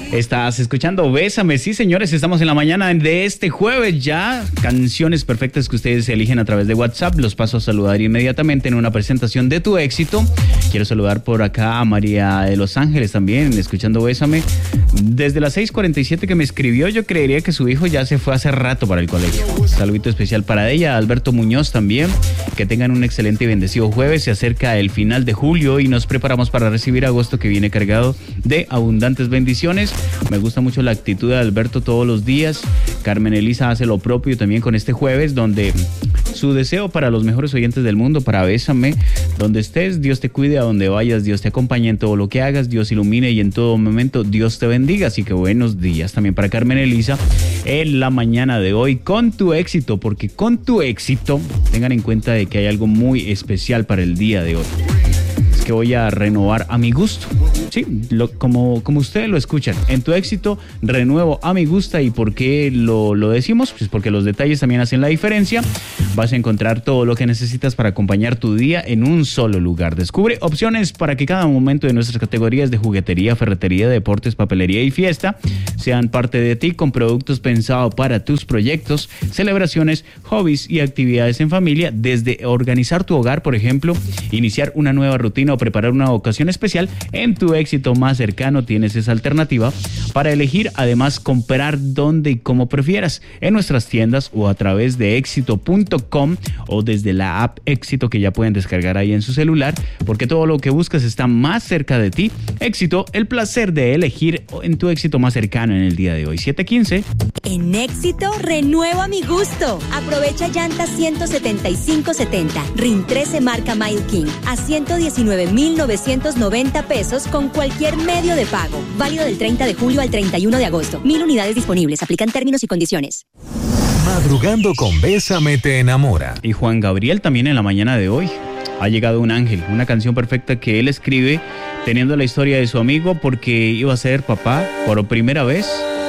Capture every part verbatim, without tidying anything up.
Estás escuchando Bésame, sí señores, estamos en la mañana de este jueves ya. Canciones perfectas que ustedes eligen a través de WhatsApp. Los paso a saludar inmediatamente en una presentación de tu éxito. Quiero saludar por acá a María de Los Ángeles también, escuchando Bésame. Desde las seis cuarenta y siete que me escribió, yo creería que su hijo ya se fue hace rato para el colegio. Saludito especial para ella, Alberto Muñoz también. Que tengan un excelente y bendecido jueves. Se acerca el final de julio y nos preparamos para recibir agosto, que viene cargado de abundantes bendiciones. Me gusta mucho la actitud de Alberto todos los días. Carmen Elisa hace lo propio también con este jueves, donde su deseo para los mejores oyentes del mundo, para Bésame, donde estés, Dios te cuide, a donde vayas, Dios te acompañe en todo lo que hagas, Dios ilumine y en todo momento Dios te bendiga. Así que buenos días también para Carmen Elisa en la mañana de hoy con tu éxito, porque con tu éxito tengan en cuenta de que hay algo muy especial para el día de hoy. Que voy a renovar a mi gusto. Sí, lo, como, como ustedes lo escuchan, en tu éxito renuevo a mi gusto. ¿Y por qué lo, lo decimos? Pues porque los detalles también hacen la diferencia. Vas a encontrar todo lo que necesitas para acompañar tu día en un solo lugar. Descubre opciones para que cada momento de nuestras categorías de juguetería, ferretería, deportes, papelería y fiesta sean parte de ti, con productos pensados para tus proyectos, celebraciones, hobbies y actividades en familia. Desde organizar tu hogar, por ejemplo, iniciar una nueva rutina o preparar una ocasión especial, en tu éxito más cercano tienes esa alternativa para elegir. Además, comprar donde y como prefieras, en nuestras tiendas o a través de éxito punto com o desde la app Éxito, que ya pueden descargar ahí en su celular, porque todo lo que buscas está más cerca de ti. Éxito, el placer de elegir en tu éxito más cercano en el día de hoy. siete quince. En Éxito, renueva mi gusto. Aprovecha llantas ciento setenta y cinco setenta, R I N trece marca Mile King a ciento diecinueve mil novecientos noventa pesos con cualquier medio de pago. Válido del treinta de julio al treinta y uno de agosto. Mil unidades disponibles. Aplican términos y condiciones. Madrugando con Bésame te enamora. Y Juan Gabriel también en la mañana de hoy. Ha llegado un ángel, una canción perfecta que él escribe teniendo la historia de su amigo porque iba a ser papá por primera vez.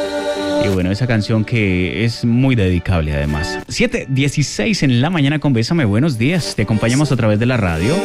Y bueno, esa canción que es muy dedicable además. siete dieciséis en la mañana con Bésame, buenos días. Te acompañamos a través de la radio.